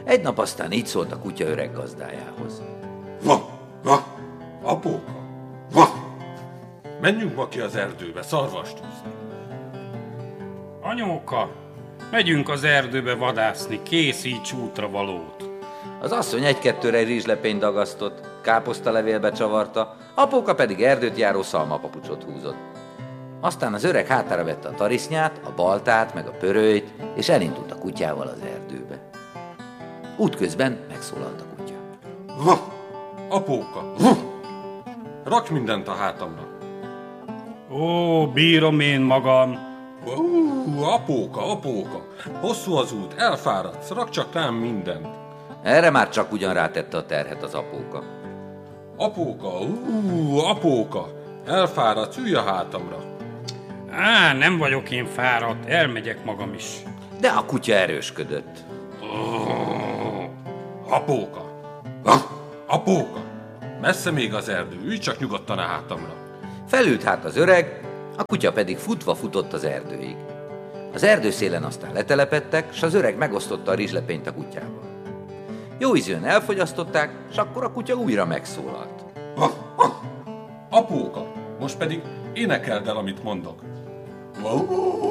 Egy nap aztán így szólt a kutya öreg gazdájához. Apóka, menjünk ma ki az erdőbe szarvast húzni. Anyóka, megyünk az erdőbe vadászni, készíts útra valót. Az asszony egy-kettőre egy rizslepényt dagasztott, káposztalevélbe csavarta, apóka pedig erdőt járó szalmapapucsot húzott. Aztán az öreg hátára vette a tarisznyát, a baltát, meg a pörőjt, és elindult a kutyával az erdőbe. Útközben megszólalt a kutya. Apóka, rakj mindent a hátamra. Ó, bírom én magam. Apóka, hosszú az út, elfáradsz, rakj csak rám mindent. Erre már csak ugyan rátette a terhet az apóka. Apóka, elfáradsz, ülj a hátamra. Nem vagyok én fáradt, elmegyek magam is. De a kutya erősködött. Apóka, messze még az erdő, ülj csak nyugodtan a hátamra. Felült hát az öreg, a kutya pedig futva futott az erdőig. Az erdőszélen aztán letelepedtek, s az öreg megosztotta a rizslepényt a kutyával. Jó ízűen elfogyasztották, s akkor a kutya újra megszólalt. Apóka, most pedig énekeld el, amit mondok.